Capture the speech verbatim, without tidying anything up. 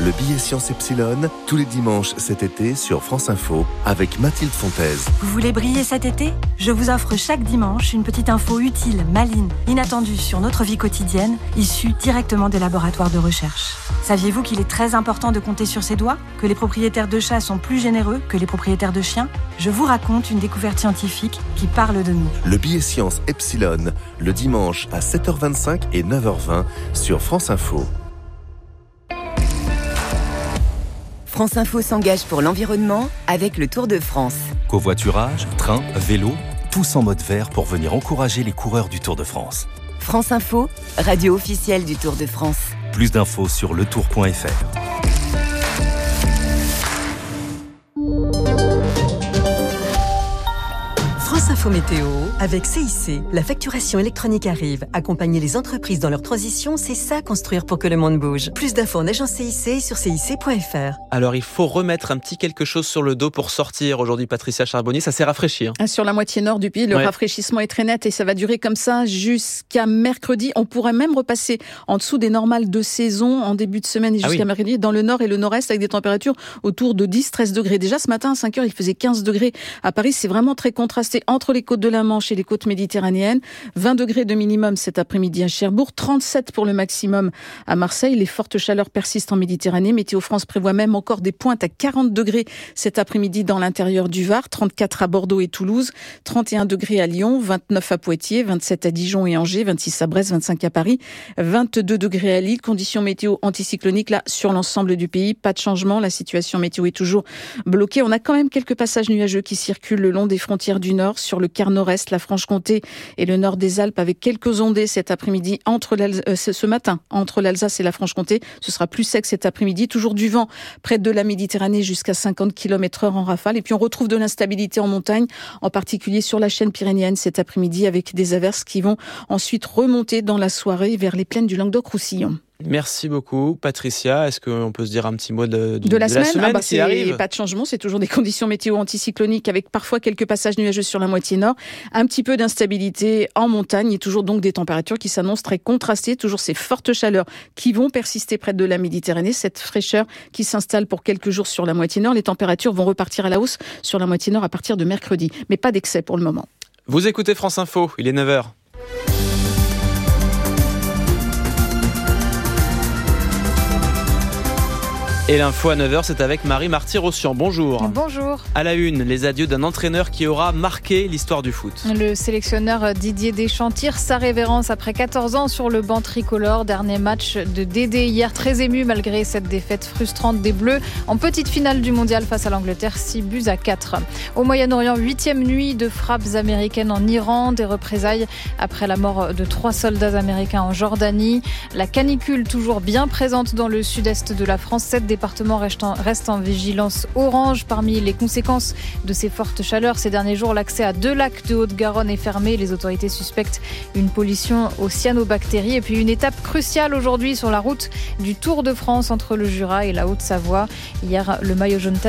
le billet Science Epsilon, tous les dimanches cet été sur France Info avec Mathilde Fontaise. Vous voulez briller cet été ? Je vous offre chaque dimanche une petite info utile, maligne, inattendue sur notre vie quotidienne, issue directement des laboratoires de recherche. Saviez-vous qu'il est très important de compter sur ses doigts ? Que les propriétaires de chats sont plus généreux que les propriétaires de chiens ? Je vous raconte une découverte scientifique qui parle de nous. Le billet Science Epsilon, le dimanche à sept heures vingt-cinq et neuf heures vingt sur France Info. France Info s'engage pour l'environnement avec le Tour de France. Covoiturage, train, vélo, tous en mode vert pour venir encourager les coureurs du Tour de France. France Info, radio officielle du Tour de France. Plus d'infos sur le tour point f r. France Info Météo, avec C I C, la facturation électronique arrive. Accompagner les entreprises dans leur transition, c'est ça construire pour que le monde bouge. Plus d'infos en agence C I C sur C I C point F R. Alors il faut remettre un petit quelque chose sur le dos pour sortir aujourd'hui, Patricia Charbonnier, ça s'est rafraîchi. Hein. Sur la moitié nord du pays, le ouais. rafraîchissement est très net et ça va durer comme ça jusqu'à mercredi. On pourrait même repasser en dessous des normales de saison en début de semaine et jusqu'à ah oui. mercredi dans le nord et le nord-est avec des températures autour de dix à treize degrés. Déjà ce matin à cinq heures, il faisait quinze degrés à Paris, c'est vraiment très contrasté entre les côtes de la Manche et les côtes méditerranéennes. vingt degrés de minimum cet après-midi à Cherbourg, trente-sept pour le maximum à Marseille. Les fortes chaleurs persistent en Méditerranée. Météo France prévoit même encore des pointes à quarante degrés cet après-midi dans l'intérieur du Var, trente-quatre à Bordeaux et Toulouse, trente et un degrés à Lyon, vingt-neuf à Poitiers, vingt-sept à Dijon et Angers, vingt-six à Brest, vingt-cinq à Paris, vingt-deux degrés à Lille. Conditions météo anticycloniques là sur l'ensemble du pays. Pas de changement. La situation météo est toujours bloquée. On a quand même quelques passages nuageux qui circulent le long des frontières du Nord sur le quart nord-est, la Franche-Comté et le nord des Alpes avec quelques ondées cet après-midi entre euh, ce matin entre l'Alsace et la Franche-Comté. Ce sera plus sec cet après-midi. Toujours du vent près de la Méditerranée jusqu'à cinquante kilomètres heure en rafale. Et puis on retrouve de l'instabilité en montagne, en particulier sur la chaîne pyrénéenne cet après-midi avec des averses qui vont ensuite remonter dans la soirée vers les plaines du Languedoc-Roussillon. Merci beaucoup, Patricia. Est-ce qu'on peut se dire un petit mot de, de, de la de semaine, la semaine ah bah s'il arrive ? Pas de changement, c'est toujours des conditions météo anticycloniques avec parfois quelques passages nuageux sur la moitié nord, un petit peu d'instabilité en montagne et toujours donc des températures qui s'annoncent très contrastées, toujours ces fortes chaleurs qui vont persister près de la Méditerranée, cette fraîcheur qui s'installe pour quelques jours sur la moitié nord. Les températures vont repartir à la hausse sur la moitié nord à partir de mercredi, mais pas d'excès pour le moment. Vous écoutez France Info, il est neuf heures. Et l'info à neuf heures, c'est avec Marie Marty-Rossian. Bonjour. Bonjour. À la une, les adieux d'un entraîneur qui aura marqué l'histoire du foot. Le sélectionneur Didier Deschamps tire sa révérence après quatorze ans sur le banc tricolore. Dernier match de Dédé hier, très ému malgré cette défaite frustrante des Bleus en petite finale du mondial face à l'Angleterre, six buts à quatre. Au Moyen-Orient, huitième nuit de frappes américaines en Iran, des représailles après la mort de trois soldats américains en Jordanie. La canicule toujours bien présente dans le sud-est de la France. Sept départements restent en, restent en vigilance orange. Parmi les conséquences de ces fortes chaleurs, ces derniers jours, l'accès à deux lacs de Haute-Garonne est fermé. Les autorités suspectent une pollution aux cyanobactéries. Et puis une étape cruciale aujourd'hui sur la route du Tour de France entre le Jura et la Haute-Savoie. Hier, le maillot jaune